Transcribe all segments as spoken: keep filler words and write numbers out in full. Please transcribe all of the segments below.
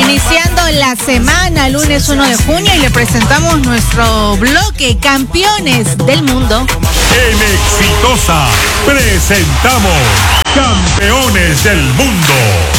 Iniciando la semana, lunes uno de junio, y le presentamos nuestro bloque Campeones del Mundo. En Exitosa presentamos Campeones del Mundo.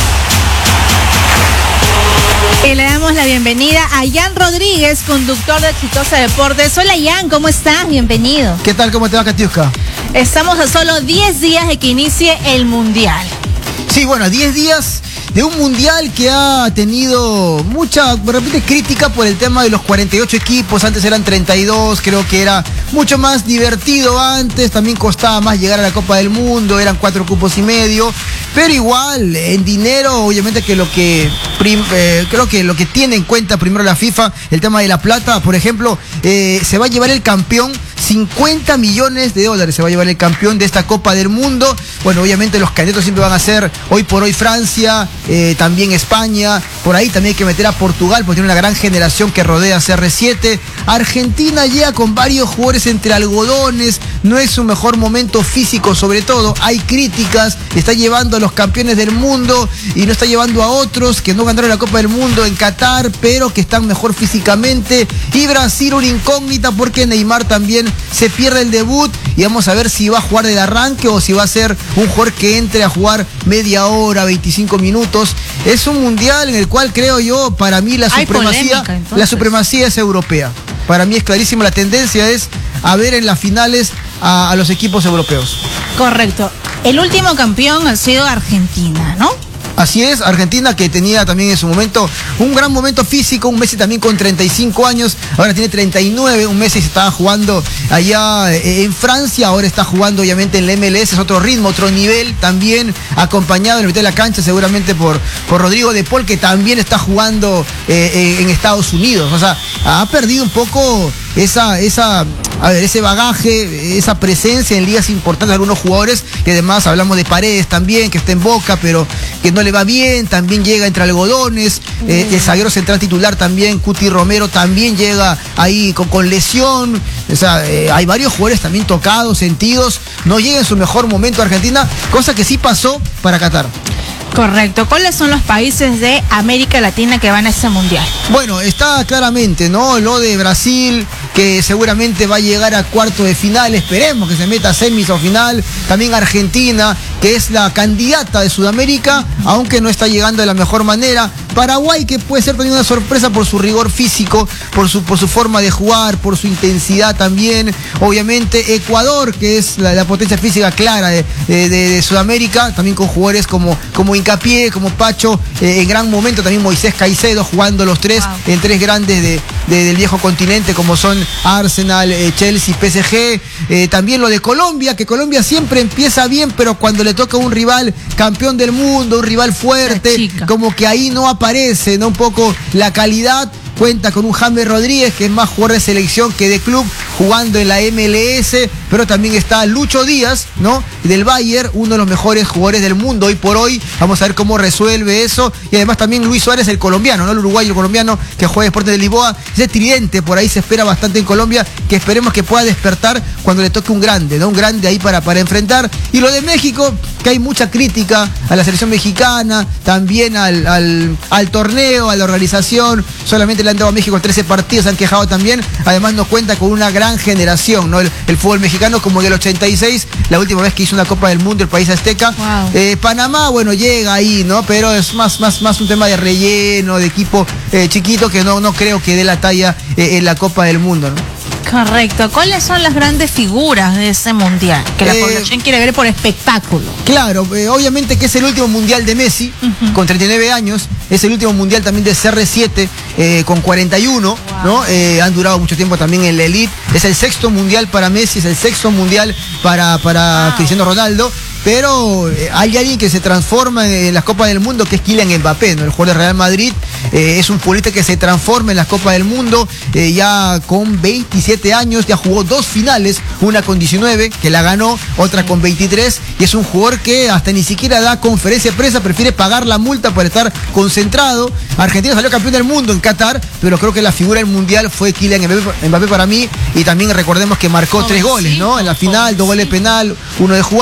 Y le damos la bienvenida a Jan Rodríguez, conductor de Exitosa Deportes. Hola Jan, ¿cómo estás? Bienvenido. ¿Qué tal? ¿Cómo te va, Katiuska? Estamos a solo diez días de que inicie el Mundial. Sí, bueno, diez días de un Mundial que ha tenido mucha, de repente, crítica por el tema de los cuarenta y ocho equipos. Antes eran treinta y dos, creo que era mucho más divertido antes. También costaba más llegar a la Copa del Mundo, eran cuatro cupos y medio. Pero igual, en dinero, obviamente que lo que prim, eh, creo que lo que tiene en cuenta primero la FIFA, el tema de la plata, por ejemplo, eh, se va a llevar el campeón cincuenta millones de dólares, se va a llevar el campeón de esta Copa del Mundo. Bueno, obviamente los candidatos siempre van a ser hoy por hoy Francia, eh, también España, por ahí también hay que meter a Portugal, porque tiene una gran generación que rodea a C R siete. Argentina llega con varios jugadores entre algodones, no es su mejor momento físico, sobre todo, hay críticas, está llevando a los campeones del mundo y no está llevando a otros que no ganaron la Copa del Mundo en Qatar, pero que están mejor físicamente. Y Brasil, una incógnita, porque Neymar también se pierde el debut, y vamos a ver si va a jugar del arranque o si va a ser un jugador que entre a jugar media hora, veinticinco minutos. Es un mundial en el cual, creo yo, para mí la Hay supremacía, polémica, la supremacía es europea. Para mí es clarísimo, la tendencia es a ver en las finales a, a los equipos europeos. Correcto. El último campeón ha sido Argentina, ¿no? Así es, Argentina, que tenía también en su momento un gran momento físico, un Messi también con treinta y cinco años, ahora tiene treinta y nueve, un Messi se estaba jugando allá en Francia, ahora está jugando obviamente en la M L S, es otro ritmo, otro nivel, también acompañado en el mitad de la cancha seguramente por, por Rodrigo de Paul, que también está jugando eh, en Estados Unidos. O sea, ha perdido un poco esa, esa, a ver, ese bagaje, esa presencia en ligas importantes de algunos jugadores, que además hablamos de Paredes también, que está en Boca, pero que no le va bien, también llega entre algodones. Mm. eh, el zaguero central titular también, Cuti Romero, también llega ahí con, con lesión. O sea, eh, hay varios jugadores también tocados, sentidos, no llega en su mejor momento Argentina, cosa que sí pasó para Qatar. Correcto. ¿Cuáles son los países de América Latina que van a este mundial? Bueno, está claramente, ¿no? Lo de Brasil, que seguramente va a llegar a cuarto de final, esperemos que se meta a semis o final. También Argentina, que es la candidata de Sudamérica, aunque no está llegando de la mejor manera. Paraguay, que puede ser también una sorpresa por su rigor físico, por su, por su forma de jugar, por su intensidad también. Obviamente Ecuador, que es la, la potencia física clara de, de, de, de Sudamérica, también con jugadores como, como Hincapié, como Pacho, eh, en gran momento también Moisés Caicedo, jugando los tres, wow, en tres grandes de, de, del viejo continente, como son Arsenal, eh, Chelsea, P S G. Eh, también lo de Colombia, que Colombia siempre empieza bien, pero cuando le toca un rival campeón del mundo, un rival fuerte, como que ahí no aparece, ¿no? Un poco la calidad. Cuenta con un James Rodríguez, que es más jugador de selección que de club, jugando en la M L S, pero también está Lucho Díaz, ¿no? Del Bayern, uno de los mejores jugadores del mundo hoy por hoy. Vamos a ver cómo resuelve eso. Y además también Luis Suárez, el colombiano, ¿no? El uruguayo, el colombiano, que juega Sporting de Lisboa. Ese tridente, por ahí se espera bastante en Colombia, que esperemos que pueda despertar cuando le toque un grande, ¿no? Un grande ahí para, para enfrentar. Y lo de México, que hay mucha crítica a la selección mexicana, también al, al, al torneo, a la organización. Solamente le han dado a México trece partidos, se han quejado también. Además no cuenta con una gran generación, ¿no? El, el fútbol mexicano, como en el ochenta y seis, la última vez que hizo una Copa del Mundo el país azteca. Wow. Eh, Panamá, bueno, llega ahí, ¿no? Pero es más, más, más un tema de relleno, de equipo eh, chiquito, que no, no creo que dé la talla eh, en la Copa del Mundo, ¿no? Correcto. ¿Cuáles son las grandes figuras de ese mundial que la eh, población quiere ver por espectáculo? Claro, eh, obviamente que es el último mundial de Messi, uh-huh, con treinta y nueve años. Es el último mundial también de C R siete, eh, con cuarenta y uno, wow, ¿no? Eh, han durado mucho tiempo también en la elite. Es el sexto mundial para Messi, es el sexto mundial para, para wow, Cristiano Ronaldo. Pero eh, hay alguien que se transforma en las Copas del Mundo, que es Kylian Mbappé, ¿no? El jugador de Real Madrid. Eh, es un futbolista que se transforma en las Copas del Mundo, eh, ya con veintisiete años, ya jugó dos finales, una con diecinueve, que la ganó, otra con veintitrés, y es un jugador que hasta ni siquiera da conferencia de prensa, prefiere pagar la multa por estar concentrado. Argentina salió campeón del mundo en Qatar, pero creo que la figura del Mundial fue Kylian Mbappé, Mbappé para mí, y también recordemos que marcó oh, tres goles, sí, ¿no? En la final, dos goles penal, uno de jugada.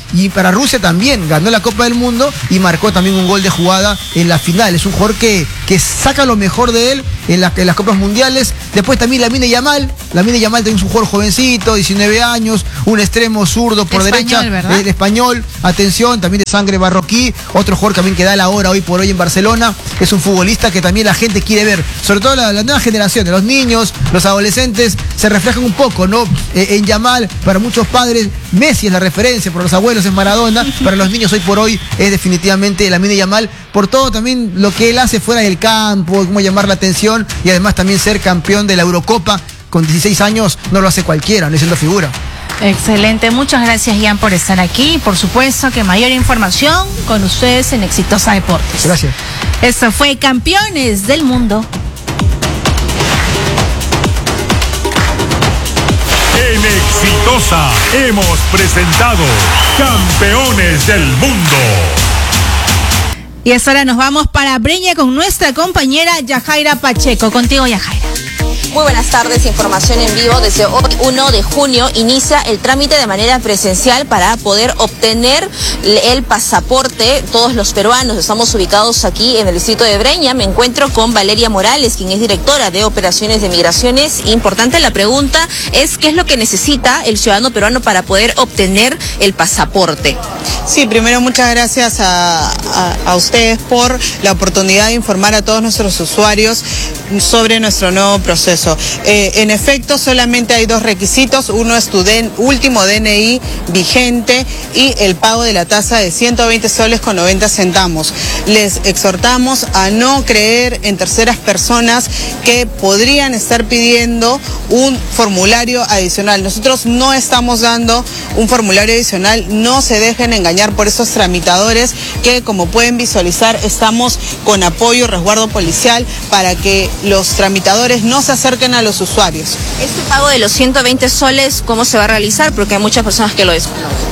y para Rusia también, ganó la Copa del Mundo y marcó también un gol de jugada en la final. Es un jugador que, que saca lo mejor de él en, la, en las Copas Mundiales. Después también Lamine Yamal, Lamine Yamal también es un jugador jovencito, diecinueve años, un extremo zurdo por español, derecha, ¿verdad? el español, atención, también de sangre marroquí, otro jugador también que da la hora hoy por hoy en Barcelona, es un futbolista que también la gente quiere ver, sobre todo la, la nueva generación, los niños, los adolescentes, se reflejan un poco, ¿no? Eh, en Yamal, para muchos padres, Messi es la referencia, por los abuelos es Maradona, para los niños hoy por hoy es definitivamente Lamine Yamal, por todo también lo que él hace fuera del campo, cómo llamar la atención y además también ser campeón de la Eurocopa con dieciséis años, no lo hace cualquiera, no es siendo figura. Excelente, muchas gracias Ian por estar aquí. Por supuesto que mayor información con ustedes en Exitosa Deportes. Gracias. Esto fue Campeones del Mundo. En Exitosa hemos presentado Campeones del Mundo. Y es ahora nos vamos para Breña con nuestra compañera Yajaira Pacheco. Contigo, Yajaira. Muy buenas tardes, información en vivo. Desde hoy, primero de junio, inicia el trámite de manera presencial para poder obtener el pasaporte. Todos los peruanos estamos ubicados aquí en el distrito de Breña. Me encuentro con Valeria Morales, quien es directora de operaciones de migraciones. Importante la pregunta es qué es lo que necesita el ciudadano peruano para poder obtener el pasaporte. Sí, primero muchas gracias a, a, a ustedes por la oportunidad de informar a todos nuestros usuarios sobre nuestro nuevo proceso. Eh, en efecto, solamente hay dos requisitos. Uno es tu D N, último D N I vigente y el pago de la tasa de ciento veinte soles con noventa centavos. Les exhortamos a no creer en terceras personas que podrían estar pidiendo un formulario adicional. Nosotros no estamos dando un formulario adicional. No se dejen engañar por esos tramitadores que, como pueden visualizar, estamos con apoyo y resguardo policial para que los tramitadores no se acerquen a los usuarios. Este pago de los ciento veinte soles, ¿cómo se va a realizar? Porque hay muchas personas que lo desconocen.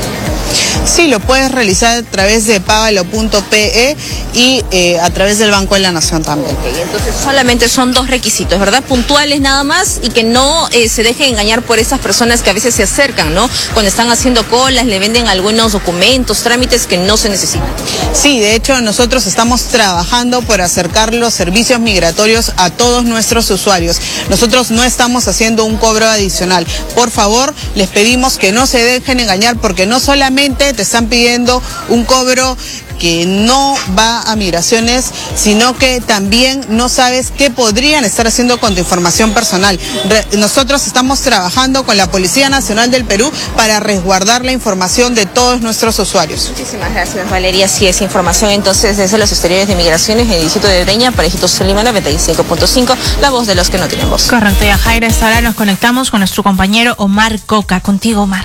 Sí, lo puedes realizar a través de págalo punto pe y eh, a través del Banco de la Nación también. Okay, entonces solamente son dos requisitos, ¿verdad? Puntuales nada más y que no eh, se dejen engañar por esas personas que a veces se acercan, ¿no? Cuando están haciendo colas, le venden algunos documentos, trámites que no se necesitan. Sí, de hecho nosotros estamos trabajando por acercar los servicios migratorios a todos nuestros usuarios. Nosotros no estamos haciendo un cobro adicional. Por favor, les pedimos que no se dejen engañar porque no solamente te están pidiendo un cobro que no va a migraciones, sino que también no sabes qué podrían estar haciendo con tu información personal. Re- nosotros estamos trabajando con la Policía Nacional del Perú para resguardar la información de todos nuestros usuarios. Muchísimas gracias, Valeria. Sí, es información entonces desde los exteriores de migraciones en el distrito de Breña para Exitosa Lima noventa y cinco punto cinco, la voz de los que no tienen voz. Correcto, Yajaira. Hasta ahora nos conectamos con nuestro compañero Omar Coca. Contigo, Omar.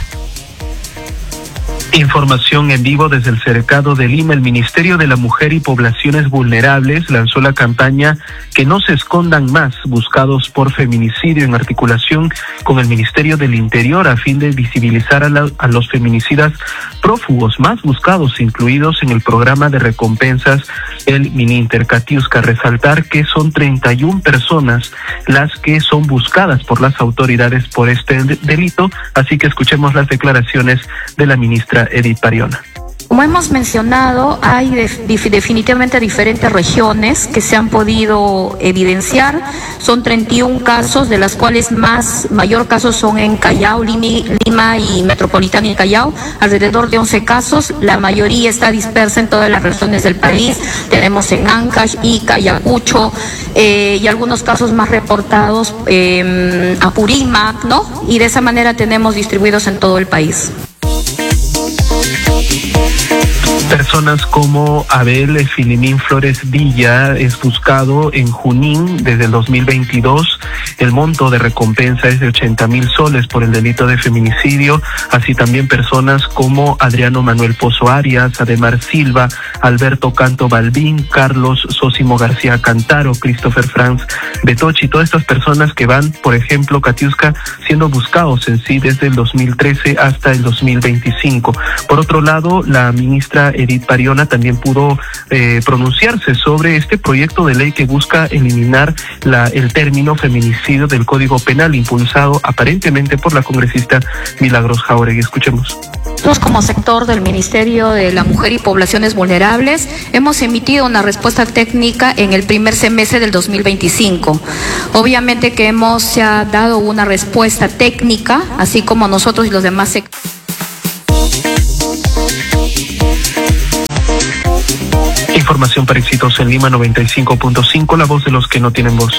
Información en vivo desde el Cercado de Lima. El Ministerio de la Mujer y Poblaciones Vulnerables lanzó la campaña Que no se escondan más, buscados por feminicidio, en articulación con el Ministerio del Interior a fin de visibilizar a, la, a los feminicidas prófugos más buscados, incluidos en el programa de recompensas el Mininter. Katiuska, resaltar que son treinta y una personas las que son buscadas por las autoridades por este delito, así que escuchemos las declaraciones de la ministra Edith Pariona. Como hemos mencionado, hay def- definitivamente diferentes regiones que se han podido evidenciar. Son treinta y un casos, de las cuales más mayor casos son en Callao, Lima, Lima y Metropolitana y Callao, alrededor de once casos. La mayoría está dispersa en todas las regiones del país. Tenemos en Ancash, Ica, Ayacucho, eh, y algunos casos más reportados eh, Apurímac, ¿no? Y de esa manera tenemos distribuidos en todo el país. Personas como Abel Filimín Flores Villa es buscado en Junín desde el dos mil veintidós. El monto de recompensa es de ochenta mil soles por el delito de feminicidio. Así también personas como Adriano Manuel Pozo Arias, Ademar Silva, Alberto Canto Balbín, Carlos Sósimo García Cantaro, Christopher Franz Betochi. Todas estas personas que van, por ejemplo, Katiuska, siendo buscados en sí desde el dos mil trece hasta el dos mil veinticinco. Por otro lado, la ministra Edith Pariona también pudo eh, pronunciarse sobre este proyecto de ley que busca eliminar la, el término feminicidio del Código Penal, impulsado aparentemente por la congresista Milagros Jáuregui. Escuchemos. Nosotros como sector del Ministerio de la Mujer y Poblaciones Vulnerables hemos emitido una respuesta técnica en el primer semestre del dos mil veinticinco. Obviamente que hemos ya dado una respuesta técnica, así como nosotros y los demás sectores. Información para Exitosa en Lima noventa y cinco punto cinco, la voz de los que no tienen voz.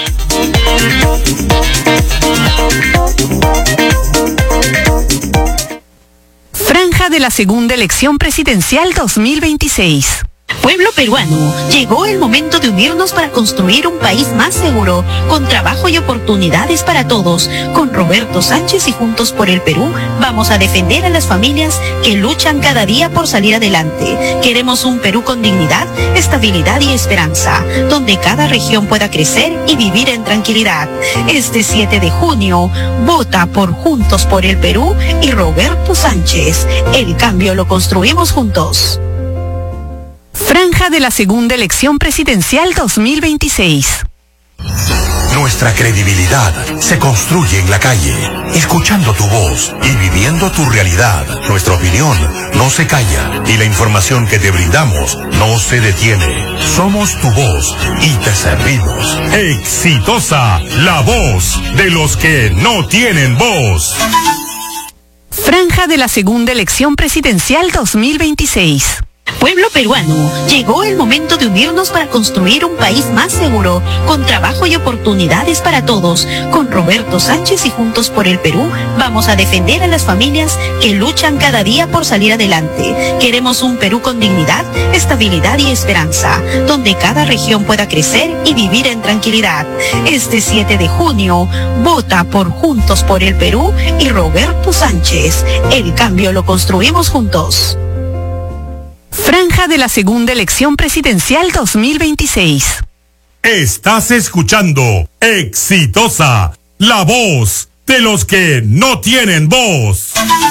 Franja de la segunda elección presidencial dos mil veintiséis. Pueblo peruano, llegó el momento de unirnos para construir un país más seguro, con trabajo y oportunidades para todos. Con Roberto Sánchez y Juntos por el Perú, vamos a defender a las familias que luchan cada día por salir adelante. Queremos un Perú con dignidad, estabilidad y esperanza, donde cada región pueda crecer y vivir en tranquilidad. Este siete de junio, vota por Juntos por el Perú y Roberto Sánchez. El cambio lo construimos juntos. Franja de la segunda elección presidencial dos mil veintiséis. Nuestra credibilidad se construye en la calle, escuchando tu voz y viviendo tu realidad. Nuestra opinión no se calla y la información que te brindamos no se detiene. Somos tu voz y te servimos. Exitosa, la voz de los que no tienen voz. Franja de la segunda elección presidencial dos mil veintiséis. Pueblo peruano, llegó el momento de unirnos para construir un país más seguro, con trabajo y oportunidades para todos. Con Roberto Sánchez y Juntos por el Perú, vamos a defender a las familias que luchan cada día por salir adelante. Queremos un Perú con dignidad, estabilidad y esperanza, donde cada región pueda crecer y vivir en tranquilidad. Este siete de junio, vota por Juntos por el Perú y Roberto Sánchez. El cambio lo construimos juntos. Franja de la segunda elección presidencial dos mil veintiséis. Estás escuchando Exitosa, la voz de los que no tienen voz.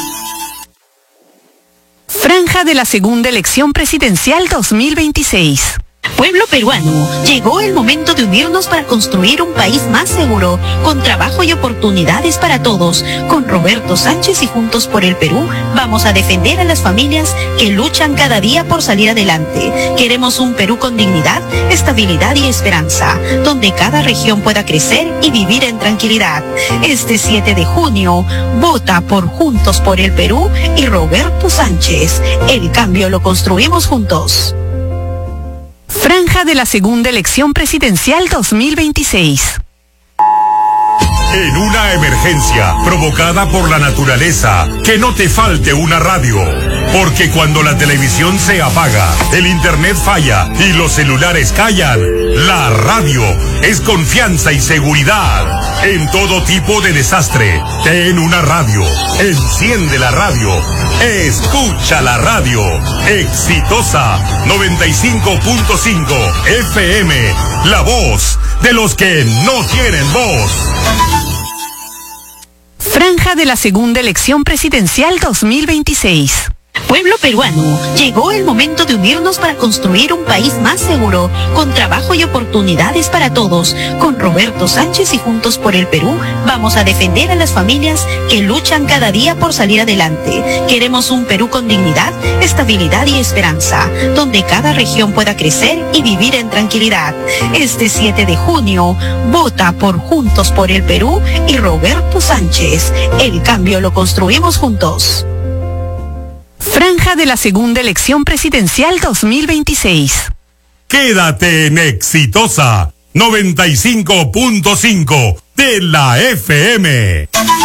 Franja de la segunda elección presidencial dos mil veintiséis. Pueblo peruano, llegó el momento de unirnos para construir un país más seguro, con trabajo y oportunidades para todos. Con Roberto Sánchez y Juntos por el Perú, vamos a defender a las familias que luchan cada día por salir adelante. Queremos un Perú con dignidad, estabilidad y esperanza, donde cada región pueda crecer y vivir en tranquilidad. Este siete de junio, vota por Juntos por el Perú y Roberto Sánchez. El cambio lo construimos juntos. Franja de la segunda elección presidencial dos mil veintiséis. En una emergencia provocada por la naturaleza, que no te falte una radio. Porque cuando la televisión se apaga, el internet falla y los celulares callan, la radio es confianza y seguridad. En todo tipo de desastre, ten una radio. Enciende la radio. Escucha la radio. Exitosa noventa y cinco punto cinco F M. La voz de los que no tienen voz. Franja de la segunda elección presidencial dos mil veintiséis. Pueblo peruano, llegó el momento de unirnos para construir un país más seguro, con trabajo y oportunidades para todos. Con Roberto Sánchez y Juntos por el Perú, vamos a defender a las familias que luchan cada día por salir adelante. Queremos un Perú con dignidad, estabilidad y esperanza, donde cada región pueda crecer y vivir en tranquilidad. Este siete de junio, vota por Juntos por el Perú y Roberto Sánchez. El cambio lo construimos juntos. Franja de la segunda elección presidencial dos mil veintiséis. Quédate en Exitosa noventa y cinco punto cinco de la F M.